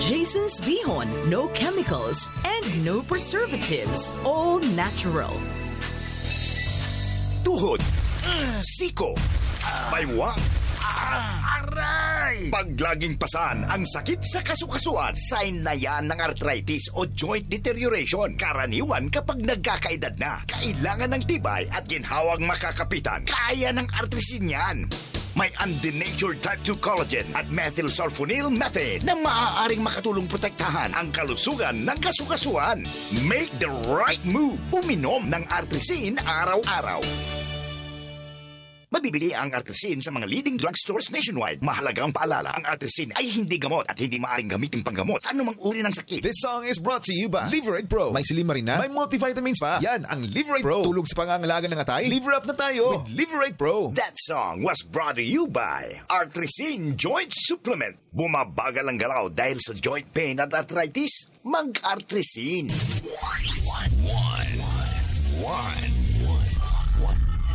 Jason's Bihon, no chemicals and no preservatives. All natural. Tuhod, siko, baywa, aray! Pag laging pasan ang sakit sa kasukasuan, sign na yan ng arthritis o joint deterioration. Karaniwan kapag nagkakaedad na. Kailangan ng tibay at ginhawang makakapitan. Kaya ng artrisin yan. May undenatured type 2 collagen at methylsulfonyl methane na maaaring makatulong protektahan ang kalusugan ng kasukasuan. Make the right move. Uminom ng artrisin araw-araw. Mabibili ang artrisin sa mga leading drugstores nationwide. Mahalagang paalala, ang artrisin ay hindi gamot at hindi maaaring gamitin panggamot sa anumang uri ng sakit. This song is brought to you by Liverate Pro. May silimarin na, may multivitamins pa. Yan ang Liverate Pro. Tulog sa pangangalaga ng atay. Liver up na tayo with Liverate Pro. That song was brought to you by Artrisin Joint Supplement. Bumabagal ang galaw dahil sa joint pain at arthritis? Mag-Artrisin. One.